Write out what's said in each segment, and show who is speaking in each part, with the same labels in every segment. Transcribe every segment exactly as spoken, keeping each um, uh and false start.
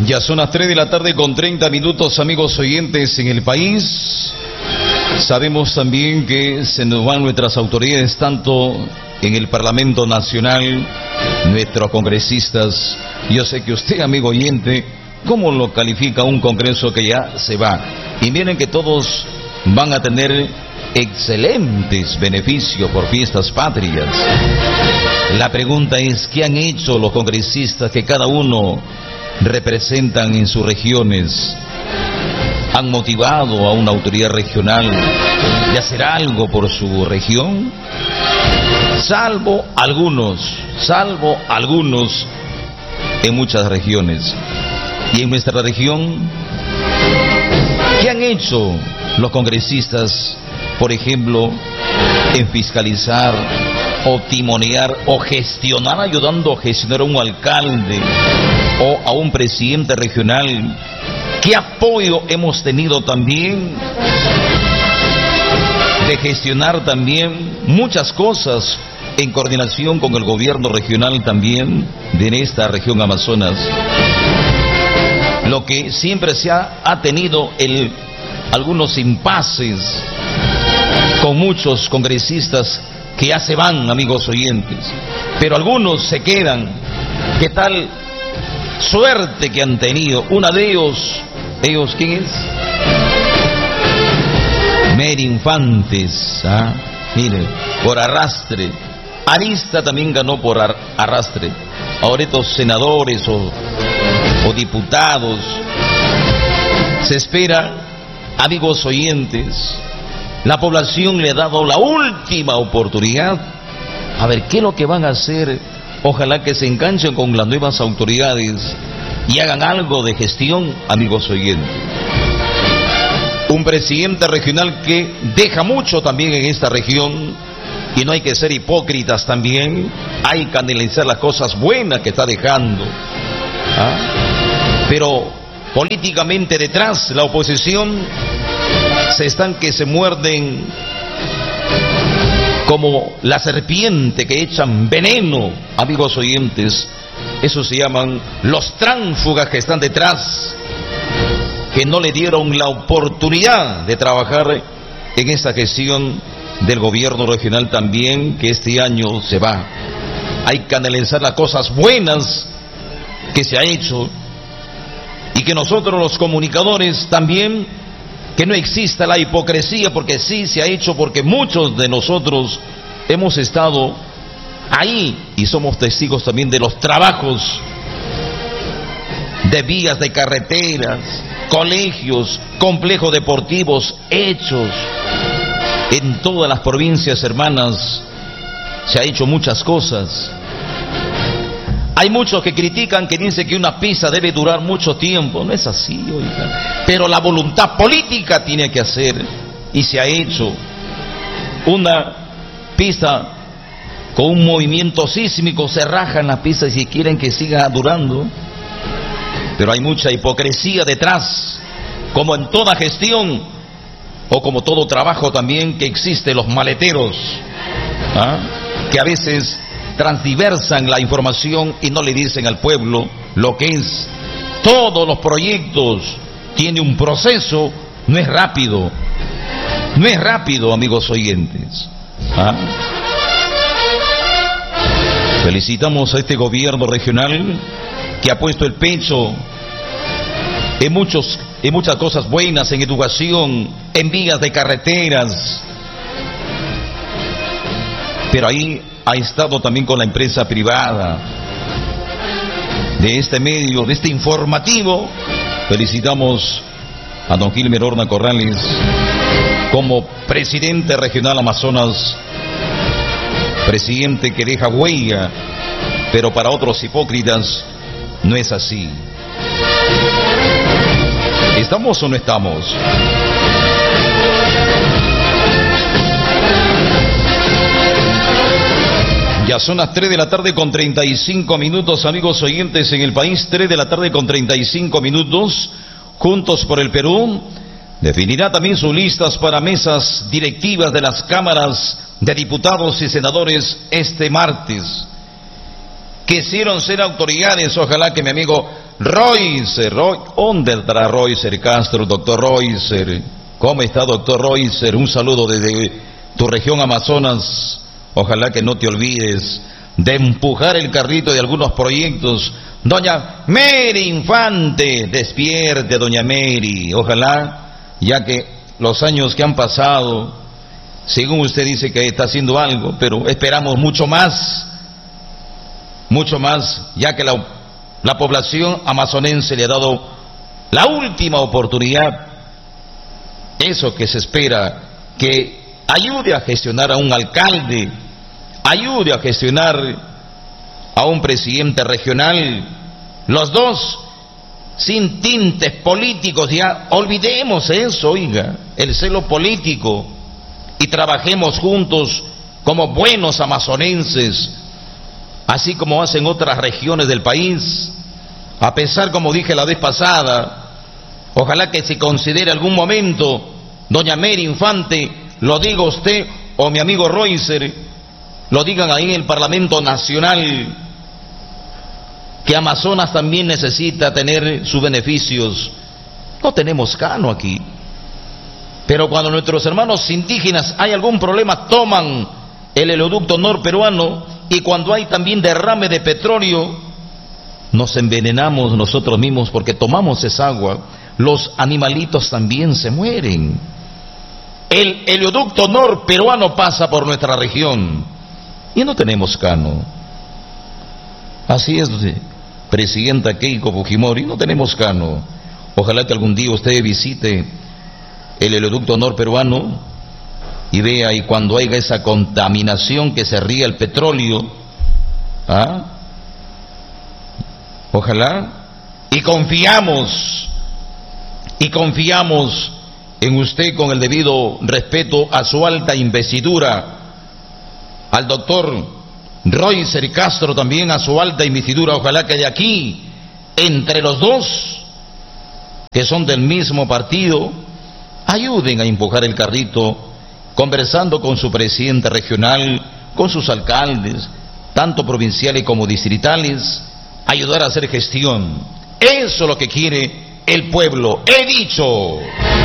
Speaker 1: Ya son las tres de la tarde con treinta minutos, amigos oyentes en el país. Sabemos también que se nos van nuestras autoridades, tanto en el Parlamento Nacional, nuestros congresistas. Yo sé que usted, amigo oyente, ¿cómo lo califica un congreso que ya se va? Y miren que todos van a tener excelentes beneficios por fiestas patrias. La pregunta es, ¿qué han hecho los congresistas que cada uno representan en sus regiones? ¿Han motivado a una autoridad regional de hacer algo por su región? Salvo algunos, salvo algunos en muchas regiones. Y en nuestra región, ¿qué han hecho los congresistas, por ejemplo, en fiscalizar o timonear o gestionar, ayudando a gestionar a un alcalde o a un presidente regional? ¿Qué apoyo hemos tenido también de gestionar también muchas cosas en coordinación con el gobierno regional también de esta región Amazonas? Lo que siempre se ha, ha tenido el, algunos impases con muchos congresistas que ya se van, amigos oyentes, pero algunos se quedan. ¿Qué tal suerte que han tenido? Una de ellos, ellos, ¿quién es? Mary Infantes, ¿ah? Mire, por arrastre. Arista también ganó por ar arrastre. Ahora estos senadores o, o diputados, se espera, amigos oyentes, la población le ha dado la última oportunidad. A ver, ¿qué es lo que van a hacer? Ojalá que se enganchen con las nuevas autoridades y hagan algo de gestión, amigos oyentes. Un presidente regional que deja mucho también en esta región, y no hay que ser hipócritas también, hay que analizar las cosas buenas que está dejando. ¿Ah? Pero políticamente detrás, la oposición, se están que se muerden como la serpiente que echan veneno, amigos oyentes. Eso se llaman los tránsfugas que están detrás, que no le dieron la oportunidad de trabajar en esta gestión del gobierno regional también, que este año se va. Hay que analizar las cosas buenas que se ha hecho, y que nosotros los comunicadores también, que no exista la hipocresía, porque sí se ha hecho, porque muchos de nosotros hemos estado ahí y somos testigos también de los trabajos de vías de carreteras, colegios, complejos deportivos hechos en todas las provincias hermanas. Se ha hecho muchas cosas. Hay muchos que critican, que dicen que una pista debe durar mucho tiempo. No es así, oiga. Pero la voluntad política tiene que hacer, y se ha hecho. Una pista con un movimiento sísmico, se rajan las pistas si quieren que siga durando. Pero hay mucha hipocresía detrás, como en toda gestión, o como todo trabajo también que existe, los maleteros, ¿ah? que a veces transdiversan la información y no le dicen al pueblo lo que es. Todos los proyectos tienen un proceso, no es rápido, no es rápido, amigos oyentes. ¿Ah? Felicitamos a este gobierno regional que ha puesto el pecho en muchos, en muchas cosas buenas, en educación, en vías de carreteras, pero ahí ha estado también con la empresa privada de este medio, de este informativo. Felicitamos a don Gilmer Horna Corrales como presidente regional Amazonas, presidente que deja huella, pero para otros hipócritas no es así. ¿Estamos o no estamos? Ya son las tres de la tarde con treinta y cinco minutos, amigos oyentes en el país. Tres de la tarde con treinta y cinco minutos. Juntos por el Perú definirá también sus listas para mesas directivas de las cámaras de diputados y senadores este martes. quisieron ser autoridades. Ojalá que mi amigo Roycer, Roy, ¿dónde estará Roycer Castro, doctor Roycer? ¿Cómo está, doctor Roycer? Un saludo desde tu región Amazonas. Ojalá que no te olvides de empujar el carrito de algunos proyectos. Doña Mary Infante, despierte, doña Mary. Ojalá, ya que los años que han pasado, según usted dice que está haciendo algo, pero esperamos mucho más, mucho más, ya que la, la población amazonense le ha dado la última oportunidad. Eso que se espera, que ayude a gestionar a un alcalde, ayude a gestionar a un presidente regional, los dos sin tintes políticos. Ya olvidemos eso, oiga, el celo político, y trabajemos juntos como buenos amazonenses, así como hacen otras regiones del país. A pesar, como dije la vez pasada, ojalá que se considere algún momento, doña Mary Infante, lo diga usted o mi amigo Roycer, lo digan ahí en el Parlamento Nacional, que Amazonas también necesita tener sus beneficios. No tenemos cano aquí, pero cuando nuestros hermanos indígenas hay algún problema, toman el oleoducto norperuano, y cuando hay también derrame de petróleo, nos envenenamos nosotros mismos porque tomamos esa agua. Los animalitos también se mueren. El oleoducto norperuano pasa por nuestra región y no tenemos cano. Así es, presidenta Keiko Fujimori, no tenemos cano. Ojalá que algún día usted visite el oleoducto norperuano y vea, y cuando haya esa contaminación que se ría el petróleo, ¿ah? Ojalá, y confiamos, y confiamos en usted, con el debido respeto a su alta investidura, al doctor Roycer Castro también a su alta investidura. Ojalá que de aquí, entre los dos, que son del mismo partido, ayuden a empujar el carrito, conversando con su presidente regional, con sus alcaldes, tanto provinciales como distritales, ayudar a hacer gestión. Eso es lo que quiere el pueblo. He dicho.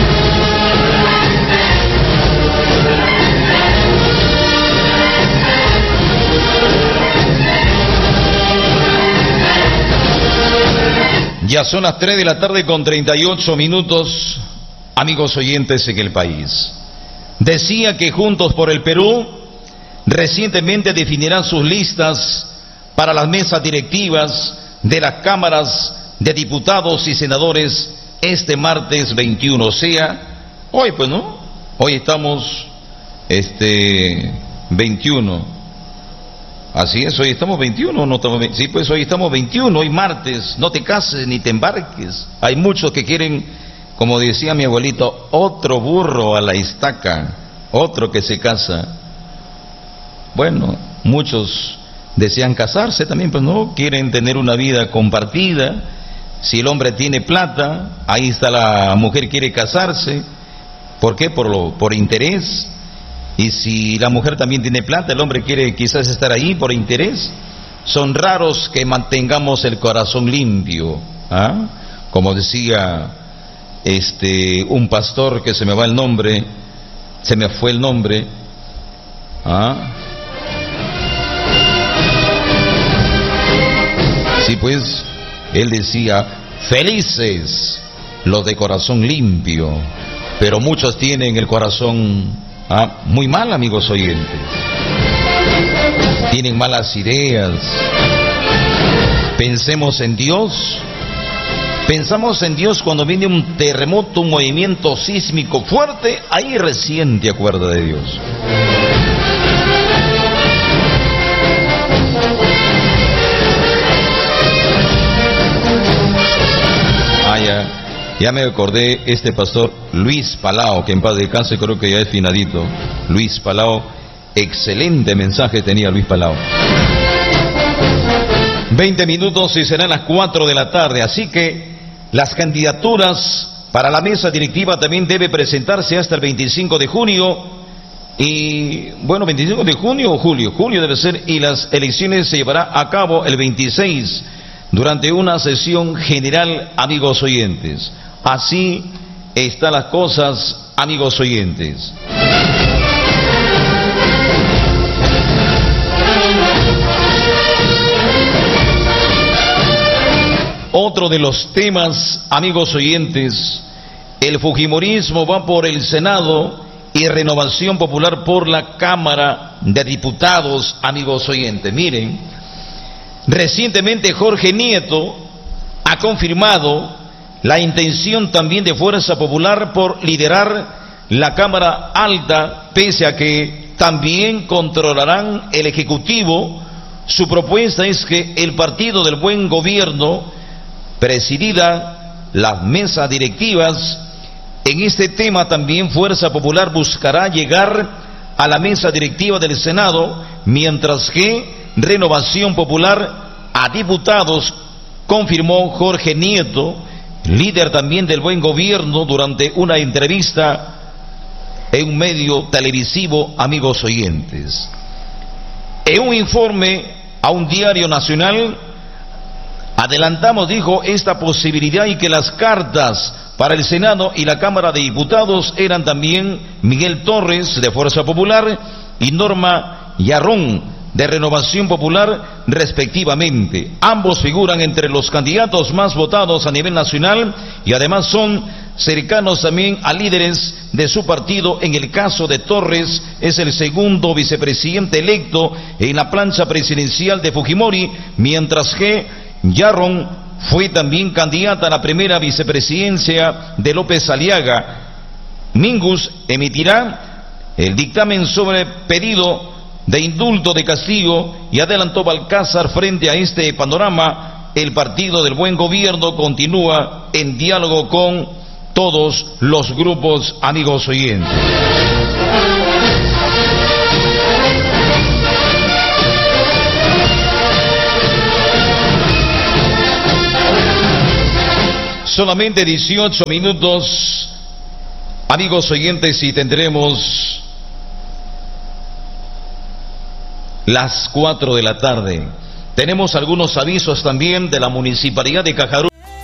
Speaker 1: Ya son las tres de la tarde con treinta y ocho minutos, amigos oyentes en el país. Decía que Juntos por el Perú recientemente definirán sus listas para las mesas directivas de las cámaras de diputados y senadores este martes veintiuno, o sea, hoy pues, ¿no? Hoy estamos, este, veintiuno. Así es, hoy estamos veintiuno, no estamos, sí, pues hoy estamos veintiuno, hoy martes. No te cases ni te embarques. Hay muchos que quieren, como decía mi abuelito, otro burro a la estaca, otro que se casa. Bueno, muchos desean casarse también, pues no, quieren tener una vida compartida. Si el hombre tiene plata, ahí está, la mujer quiere casarse. ¿Por qué? Por lo, por interés. Y si la mujer también tiene plata, el hombre quiere quizás estar ahí por interés. Son raros que mantengamos el corazón limpio, ¿ah? Como decía este un pastor, que se me va el nombre, se me fue el nombre, ¿ah? Sí, pues, él decía, felices los de corazón limpio, pero muchos tienen el corazón Ah, muy mal, amigos oyentes. Tienen malas ideas. Pensemos en Dios. Pensamos en Dios cuando viene un terremoto, un movimiento sísmico fuerte, ahí recién te acuerdas de Dios. Ah, ya. Ya me acordé, este pastor Luis Palao, que en paz descanse, creo que ya es finadito. Luis Palao, excelente mensaje tenía Luis Palao. Veinte minutos y serán las cuatro de la tarde, así que las candidaturas para la mesa directiva también debe presentarse hasta el veinticinco de junio Y bueno, veinticinco de junio o julio, julio debe ser, y las elecciones se llevará a cabo el veintiséis durante una sesión general, amigos oyentes. Así están las cosas, amigos oyentes. Otro de los temas, amigos oyentes, el fujimorismo va por el Senado y Renovación Popular por la Cámara de Diputados, amigos oyentes. Miren, recientemente Jorge Nieto ha confirmado la intención también de Fuerza Popular por liderar la Cámara Alta, pese a que también controlarán el Ejecutivo. Su propuesta es que el Partido del Buen Gobierno presidida las mesas directivas. En este tema también Fuerza Popular buscará llegar a la mesa directiva del Senado, mientras que Renovación Popular a diputados, confirmó Jorge Nieto, líder también del Buen Gobierno, durante una entrevista en un medio televisivo, amigos oyentes. En un informe a un diario nacional, adelantamos, dijo, esta posibilidad y que las cartas para el Senado y la Cámara de Diputados eran también Miguel Torres, de Fuerza Popular, y Norma Yarrón, de Renovación Popular, respectivamente. Ambos figuran entre los candidatos más votados a nivel nacional y además son cercanos también a líderes de su partido. En el caso de Torres, es el segundo vicepresidente electo en la plancha presidencial de Fujimori, mientras que Yarrón fue también candidata a la primera vicepresidencia de López Aliaga. Mingus emitirá el dictamen sobre pedido de indulto de castigo, y adelantó Balcázar. Frente a este panorama, el Partido del Buen Gobierno continúa en diálogo con todos los grupos, amigos oyentes. Solamente dieciocho minutos, amigos oyentes, y tendremos las cuatro de la tarde. Tenemos algunos avisos también de la Municipalidad de Cajarú.